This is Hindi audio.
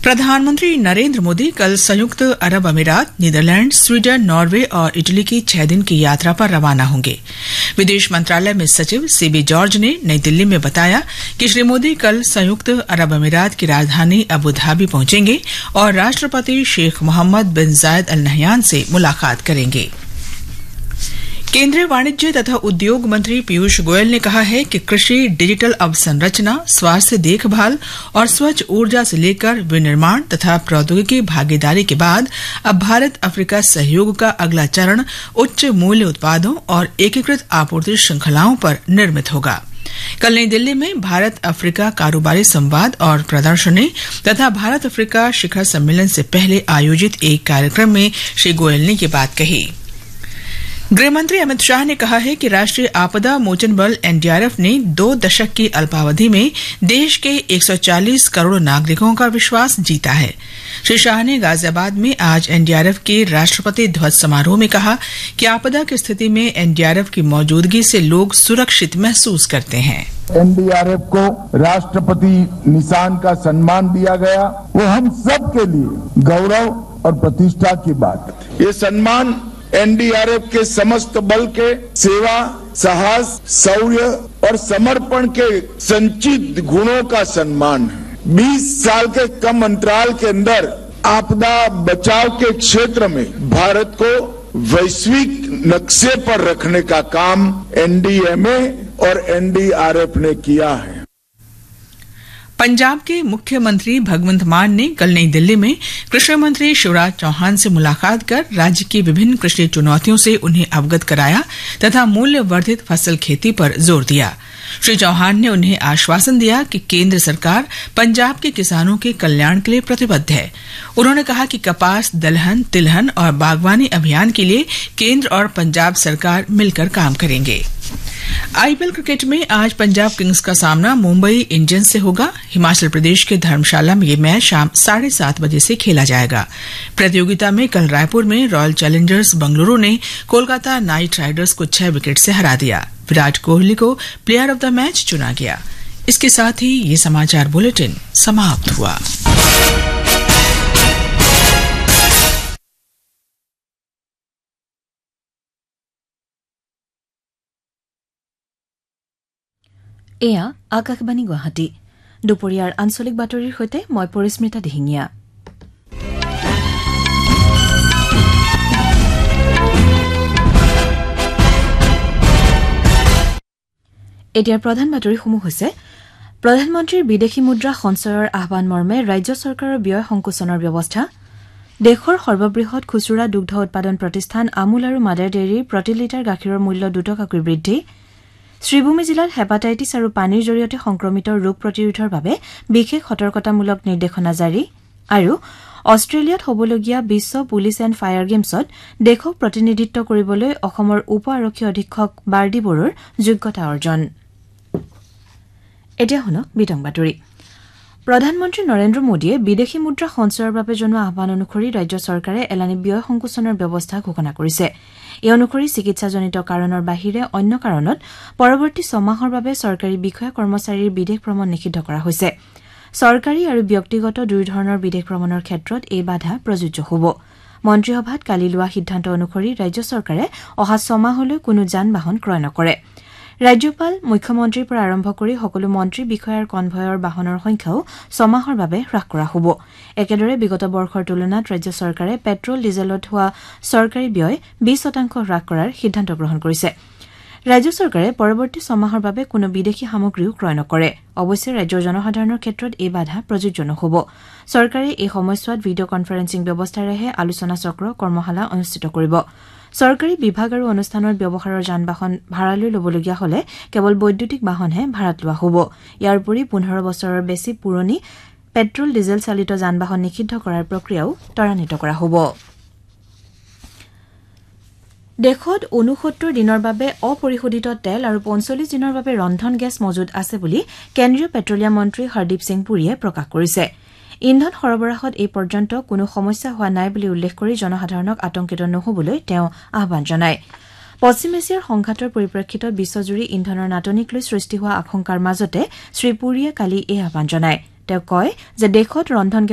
प्रधानमंत्री नरेंद्र मोदी कल संयुक्त अरब अमीरात, नीदरलैंड, स्वीडन, नॉर्वे और इटली की 6 दिन की यात्रा पर रवाना होंगे। विदेश मंत्रालय में सचिव सीबी जॉर्ज ने नई दिल्ली में बताया कि श्री मोदी कल संयुक्त अरब अमीरात की राजधानी अबू धाबी पहुंचेंगे और राष्ट्रपति शेख मोहम्मद बिन जायद अल नहयान से मुलाकात करेंगे। केंद्रीय वाणिज्य तथा उद्योग मंत्री पीयूष गोयल ने कहा है कि कृषि, डिजिटल अवसंरचना, स्वास्थ्य देखभाल और स्वच्छ ऊर्जा से लेकर विनिर्माण तथा प्रौद्योगिकी भागीदारी के बाद अब भारत अफ्रीका सहयोग का अगला चरण उच्च मूल्य उत्पादों और एकीकृत आपूर्ति श्रृंखलाओं पर निर्मित होगा। कल नई दिल्ली में भारत अफ्रीका कारोबारी संवाद और प्रदर्शनी तथा भारत अफ्रीका शिखर सम्मेलन से पहले आयोजित एक कार्यक्रम में श्री गोयल ने ये बात कही। गृहमंत्री अमित शाह ने कहा है कि राष्ट्रीय आपदा मोचन बल एनडीआरएफ ने 2 दशक की अल्पावधि में देश के 140 करोड़ नागरिकों का विश्वास जीता है। श्री शाह ने गाजियाबाद में आज एनडीआरएफ के राष्ट्रपति ध्वज समारोह में कहा कि आपदा की स्थिति में एनडीआरएफ की मौजूदगी से लोग सुरक्षित महसूस करते हैं। एनडीआरएफ को राष्ट्रपति निशान का सम्मान दिया गया, वो हम सब के लिए गौरव और प्रतिष्ठा की बात है। ये सम्मान एनडीआरएफ के समस्त बल के सेवा, साहस, शौर्य और समर्पण के संचित गुणों का सम्मान है। 20 साल के कम अंतराल के अंदर आपदा बचाव के क्षेत्र में भारत को वैश्विक नक्शे पर रखने का काम एनडीएमए और एनडीआरएफ ने किया है। पंजाब के मुख्यमंत्री भगवंत मान ने कल नई दिल्ली में कृषि मंत्री शिवराज चौहान से मुलाकात कर राज्य की विभिन्न कृषि चुनौतियों से उन्हें अवगत कराया तथा मूल्य वर्धित फसल खेती पर जोर दिया। श्री चौहान ने उन्हें आश्वासन दिया कि केंद्र सरकार पंजाब के किसानों के कल्याण के लिए प्रतिबद्ध है। उन्होंने कहा कि कपास, दलहन, तिलहन और बागवानी अभियान के लिए केंद्र और पंजाब सरकार मिलकर काम करेंगे। आईपीएल क्रिकेट में आज पंजाब किंग्स का सामना मुंबई इंडियंस से होगा। हिमाचल प्रदेश के धर्मशाला में ये मैच शाम 7:30 बजे से खेला जाएगा। प्रतियोगिता में कल रायपुर में रॉयल चैलेंजर्स बेंगलुरु ने कोलकाता नाइट राइडर्स को 6 विकेट से हरा दिया। विराट कोहली को प्लेयर ऑफ द मैच चुना गया। इसके साथ ही ये समाचार बुलेटिन समाप्त हुआ। এয়া আকাশবাণী গুৱাহাটী। দুপৰীয়াৰ আঞ্চলিক বাতৰিৰ সৈতে মই পৰিস্মিতা দিহিঙীয়া। এতিয়াৰ প্ৰধান বাতৰিসমূহ হৈছে প্ৰধানমন্ত্ৰীৰ বিদেশী মুদ্ৰা সঞ্চয়ৰ আহ্বান মৰ্মে ৰাজ্য চৰকাৰৰ ব্যয় সংকোচনৰ ব্যৱস্থা, দেশৰ সৰ্ববৃহৎ খুচুৰা দুগ্ধ উৎপাদন প্ৰতিষ্ঠান আমুল আৰু মাদাৰ ডেইৰীৰ প্ৰতি লিটাৰ গাখীৰৰ মূল্য 2 টকাকৈ বৃদ্ধি, শ্ৰীভূমি জিলাত হেপাটাইটিছ আৰু পানীৰ জৰিয়তে সংক্ৰমিত ৰোগ প্ৰতিৰোধৰ বাবে বিশেষ সতৰ্কতামূলক নিৰ্দেশনা জাৰি আৰু অষ্ট্ৰেলিয়াত হ'বলগীয়া বিশ্ব পুলিচ এণ্ড ফায়াৰ গেমছত দেশক প্ৰতিনিধিত্ব কৰিবলৈ অসমৰ উপ আৰক্ষী অধীক্ষক বাৰ্ডি বড়োৰ যোগ্যতা অৰ্জন। এতিয়া শুনক বিতং বাতৰি। প্ৰধানমন্ত্ৰী নৰেন্দ্ৰ মোদীয়ে বিদেশী মুদ্ৰা সঞ্চয়ৰ বাবে জনোৱা আহ্বান অনুসৰি ৰাজ্য চৰকাৰে এলানি ব্যয় সংকোচনৰ ব্যৱস্থা ঘোষণা কৰিছে। এই অনুসৰি চিকিৎসাজনিত কাৰণৰ বাহিৰে অন্য কাৰণত পৰৱৰ্তী 6 মাহৰ বাবে চৰকাৰী বিষয়া কৰ্মচাৰীৰ বিদেশ ভ্ৰমণ নিষিদ্ধ কৰা হৈছে। চৰকাৰী আৰু ব্যক্তিগত দুই ধৰণৰ বিদেশ ভ্ৰমণৰ ক্ষেত্ৰত এই বাধা প্ৰযোজ্য হ'ব। মন্ত্ৰীসভাত কালি লোৱা সিদ্ধান্ত অনুসৰি ৰাজ্য চৰকাৰে অহা 6 মাহলৈ কোনো যান বাহন ক্ৰয় নকৰে। ৰাজ্যপাল, মুখ্যমন্ত্ৰীৰ পৰা আৰম্ভ কৰি সকলো মন্ত্ৰী বিষয়াৰ কনভয়ৰ বাহনৰ সংখ্যাও 6 মাহৰ বাবে হ্ৰাস কৰা হ'ব। একেদৰে বিগত বৰ্ষৰ তুলনাত ৰাজ্য চৰকাৰে পেট্ৰল, ডিজেলত হোৱা চৰকাৰী ব্যয় 20% হ্ৰাস কৰাৰ সিদ্ধান্ত গ্ৰহণ কৰিছে। ৰাজ্য চৰকাৰে পৰৱৰ্তী 6 মাহৰ বাবে কোনো বিদেশী সামগ্ৰীও ক্ৰয় নকৰে। অৱশ্যে ৰাজ্যৰ জনসাধাৰণৰ ক্ষেত্ৰত এই বাধা প্ৰযোজ্য নহ'ব। চৰকাৰে এই সময়ছোৱাত ভিডিঅ' কনফাৰেন্সিং ব্যৱস্থাৰেহে আলোচনা চক্ৰ, কৰ্মশালা অনুষ্ঠিত কৰিব। চৰকাৰী বিভাগ আৰু অনুষ্ঠানৰ ব্যৱহাৰৰ যান বাহন ভাড়ালৈ ল'বলগীয়া হ'লে কেৱল বৈদ্যুতিক বাহনহে ভাড়াত লোৱা হ'ব। ইয়াৰ উপৰি 15 বছৰৰ বেছি পুৰণি পেট্ৰল, ডিজেল চালিত যান বাহন নিষিদ্ধ কৰাৰ প্ৰক্ৰিয়াও ত্বৰান্বিত কৰা হ'ব। দেশত 69 দিনৰ বাবে অপৰিশোধিত তেল আৰু 45 দিনৰ বাবে ৰন্ধন গেছ মজুত আছে বুলি কেন্দ্ৰীয় পেট্ৰলিয়াম মন্ত্ৰী হৰদীপ সিং পুৰীয়ে প্ৰকাশ কৰিছে। ইন্ধন সৰবৰাহত এই পৰ্যন্ত কোনো সমস্যা হোৱা নাই বুলি উল্লেখ কৰি জনসাধাৰণক আতংকিত নহ'বলৈ তেওঁ আহ্বান জনায়। পশ্চিম এছিয়াৰ সংঘাতৰ পৰিপ্ৰেক্ষিতত বিশ্বজুৰি ইন্ধনৰ নাটনিক লৈ সৃষ্টি হোৱা আশংকাৰ মাজতে শ্ৰীপুৰীয়ে কালি এই আহ্বান জনায়। তেওঁ কয় যে দেশত ৰন্ধন